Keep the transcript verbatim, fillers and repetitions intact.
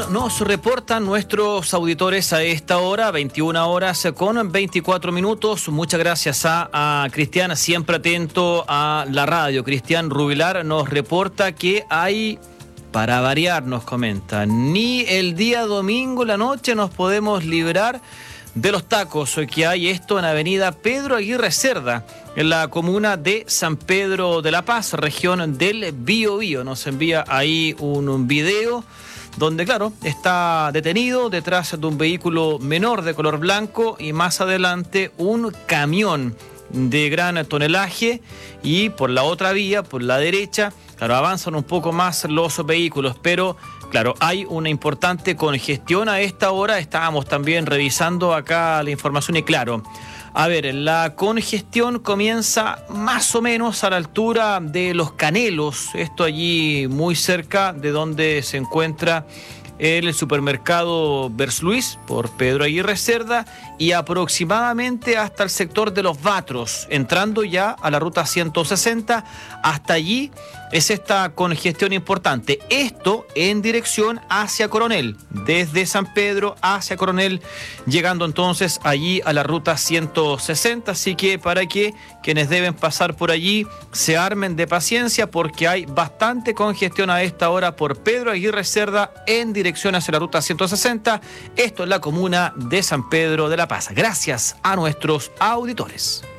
nos reportan nuestros auditores a esta hora, veintiuna horas con veinticuatro minutos. Muchas gracias a, a Cristian, siempre atento a la radio. Cristian Rubilar nos reporta que hay, para variar, nos comenta, ni el día domingo en la noche nos podemos librar de los tacos que hay, esto en avenida Pedro Aguirre Cerda, en la comuna de San Pedro de la Paz, región del Biobío. Nos envía ahí un video donde, claro, está detenido detrás de un vehículo menor de color blanco y más adelante un camión de gran tonelaje, y por la otra vía, por la derecha, claro, avanzan un poco más los vehículos, pero claro, hay una importante congestión a esta hora. Estábamos también revisando acá la información y claro, a ver, la congestión comienza más o menos a la altura de Los Canelos, esto allí muy cerca de donde se encuentra el supermercado Versluis por Pedro Aguirre Cerda, y aproximadamente hasta el sector de Los Batros, entrando ya a la ruta ciento sesenta, hasta allí es esta congestión importante. Esto en dirección hacia Coronel, desde San Pedro hacia Coronel, llegando entonces allí a la ruta ciento sesenta, así que para que quienes deben pasar por allí se armen de paciencia, porque hay bastante congestión a esta hora por Pedro Aguirre Cerda en dirección hacia la ruta ciento sesenta, esto es la comuna de San Pedro de la Paz. Gracias a nuestros auditores.